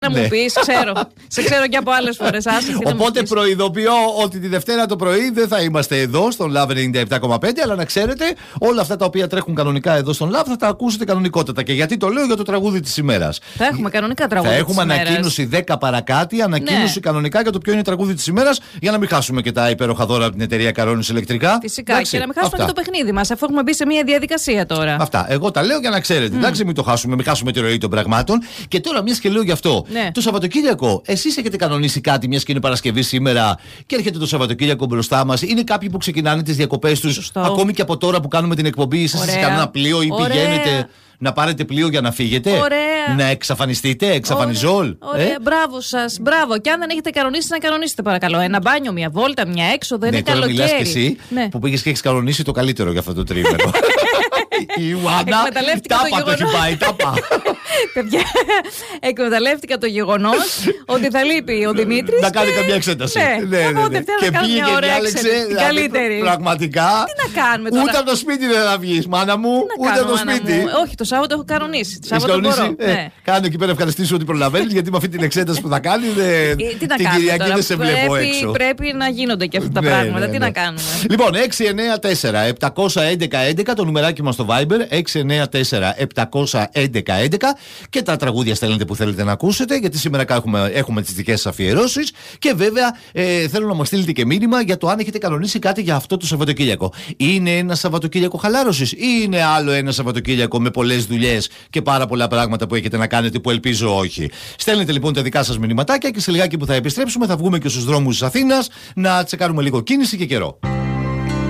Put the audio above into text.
Να μου πεις, ξέρω. Σε ξέρω και από άλλες φορές. Οπότε προειδοποιώ ότι τη Δευτέρα το πρωί δεν θα είμαστε εδώ στον Love 97,5, αλλά να ξέρετε, όλα αυτά τα οποία τρέχουν κανονικά εδώ στον Love θα τα ακούσετε κανονικότατα. Και γιατί το λέω? Για το τραγούδι της ημέρας. Θα έχουμε κανονικά τραγούδι. Θα έχουμε ανακοίνωση 10 παρακάτι, ανακοίνωση κανονικά για το ποιο είναι τραγούδι της ημέρας, για να μην χάσουμε και τα υπέροχα δώρα από την εταιρεία Καρόνης Ηλεκτρικά. Φυσικά. Εντάξει, και να μην χάσουμε και το παιχνίδι μας, αφού έχουμε μπει σε μια διαδικασία τώρα. Αυτά. Εγώ τα λέω για να ξέρετε. Εντάξει, μην το χάσουμε, μην χάσουμε τη ροή των πραγμάτων. Και τώρα, μια και λέω γι' αυτό. Ναι. Το Σαββατοκύριακο, εσείς έχετε κανονίσει κάτι, μια και είναι Παρασκευή σήμερα και έρχεται το Σαββατοκύριακο μπροστά μας? Είναι κάποιοι που ξεκινάνε τις διακοπές τους, ακόμη και από τώρα που κάνουμε την εκπομπή? Είσαστε σε κανένα πλοίο ή πηγαίνετε να πάρετε πλοίο για να φύγετε? Ωραία. Να εξαφανιστείτε, εξαφανιζόλ? Ωραία, μπράβο σας, μπράβο. Και αν δεν έχετε κανονίσει, να κανονίσετε παρακαλώ. Ένα μπάνιο, μια βόλτα, μια έξοδο, είναι καλοκαίρι. Μιλάς και εσύ που πήγες και έχεις κανονίσει το καλύτερο για αυτό το τρίμηνο. Η Ιωάννα τάπα το έχει πάει, τάπα. Παιδιά, εκμεταλλεύτηκα το γεγονός ότι θα λείπει ο Δημήτρης. Να κάνει καμιά εξέταση. Ναι. Και πήγε και διάλεξε την καλύτερη. Πραγματικά. Τι να κάνουμε τώρα? Ούτε από το σπίτι δεν θα βγεις, μάνα μου. Ούτε από το σπίτι. Όχι, το Σάββατο έχω κανονίσει. Κάνω εκεί πέρα, ευχαριστήσω ότι προλαβαίνεις, γιατί με αυτή την εξέταση που θα κάνει την Κυριακή δεν σε βλέπω έξω. Πρέπει να γίνονται και αυτά τα πράγματα. Τι να κάνουμε. Λοιπόν, 694-711-11 το νουμεράκι μας στο Viber, 694-711-11, και τα τραγούδια στέλνετε που θέλετε να ακούσετε, γιατί σήμερα έχουμε τις δικές σας αφιερώσεις. Και βέβαια θέλω να μας στείλετε και μήνυμα για το αν έχετε κανονίσει κάτι για αυτό το Σαββατοκύριακο. Είναι ένα Σαββατοκύριακο χαλάρωσης ή είναι άλλο ένα Σαββατοκύριακο με πολλές δουλειές και πάρα πολλά πράγματα που έχετε να κάνετε, που ελπίζω όχι? Στέλνετε λοιπόν τα δικά σας μηνυματάκια και σε λιγάκι που θα επιστρέψουμε θα βγούμε και στους δρόμους της Αθήνας να τσεκάρουμε λίγο κίνηση και καιρό.